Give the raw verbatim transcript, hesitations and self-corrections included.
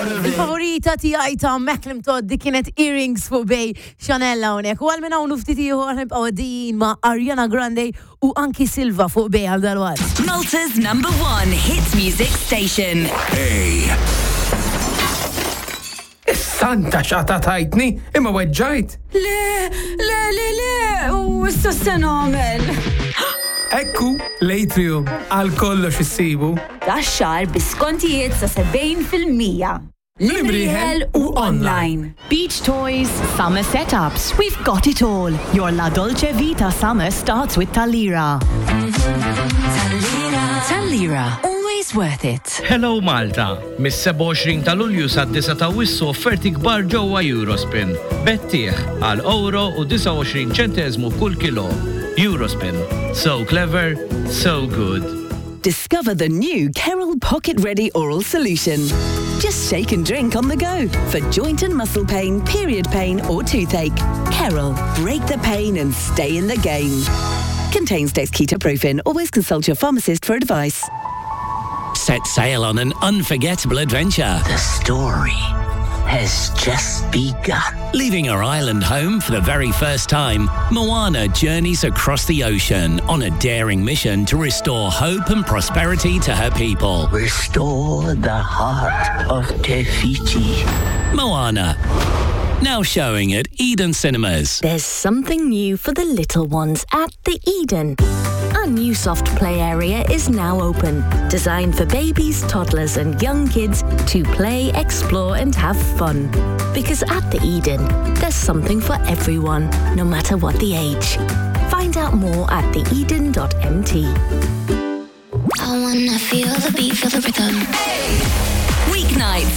Il-favorita tiegħi ta' Macklem Todd di kienet Earrings fuq bej Chanel hawnhekk. U għal minn hawn ftit ieħor nibqgħu għaddejjin ma' Ariana Grande u anki Silva fuq bej għal dalwaqt. Malta's number one hits music station. Hey. Santa xata tajtni, imma weġġajt. Le, le, le, le, u issa se nagħmel. Ekku, l-Atrium, għal kollox issibu. Dax-xahar biskontijiet sa sebgħin fil-mija. Libriħel u online. Beach toys, summer setups, we've got it all. Your La Dolce Vita summer starts with Talira. Talira, always worth it. Hello Malta, mis-seba' u għoxrin ta' Lulju sa' disa ta' wissu offerti kbar ġewwa Eurospin. Bettieħ għal euro u disa' u għoxrin ċenteżmu kull kilo. Eurospin. So clever, so good. Discover the new Kerrol Pocket Ready Oral Solution. Just shake and drink on the go for joint and muscle pain, period pain or toothache. Kerrol, break the pain and stay in the game. Contains dexketoprofen. Always consult your pharmacist for advice. Set sail on an unforgettable adventure. The story has just begun. Leaving her island home for the very first time, Moana journeys across the ocean on a daring mission to restore hope and prosperity to her people. Restore the heart of Te Fiti. Moana. Now showing at Eden Cinemas. There's something new for the little ones at the Eden. Our new soft play area is now open, designed for babies, toddlers and young kids to play, explore and have fun. Because at the Eden, there's something for everyone, no matter what the age. Find out more at the eden dot m t. I wanna feel the beat, feel the rhythm. Weeknights